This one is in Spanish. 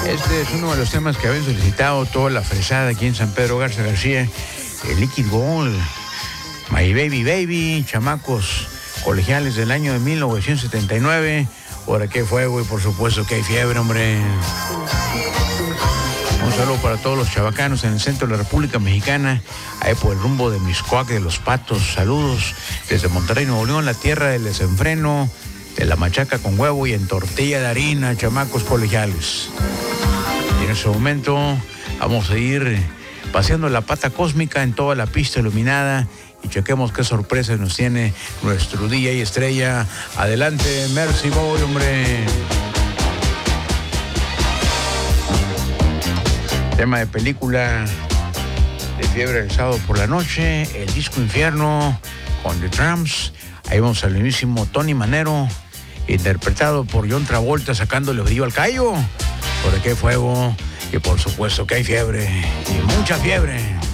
Este es uno de los temas que habían solicitado toda la fresada aquí en San Pedro Garza García. El Liquid Gold, My Baby Baby, chamacos colegiales del año de 1979. Por qué fuego y por supuesto que hay fiebre, hombre. Un saludo para todos los chavacanos en el centro de la República Mexicana, ahí por el rumbo de Mixcoac de los Patos. Saludos desde Monterrey, Nuevo León, la tierra del desenfreno, de la machaca con huevo y en tortilla de harina, chamacos colegiales. Y en ese momento vamos a ir paseando la pata cósmica en toda la pista iluminada y chequemos qué sorpresa nos tiene nuestro día y estrella. Adelante, Mercy Boy, hombre. Tema de película de Fiebre del Sábado por la Noche, el disco Infierno con The Tramps. Ahí vamos al mismísimo Tony Manero, interpretado por John Travolta, sacándole brillo al callo. Por aquí hay fuego y por supuesto que hay fiebre y mucha fiebre.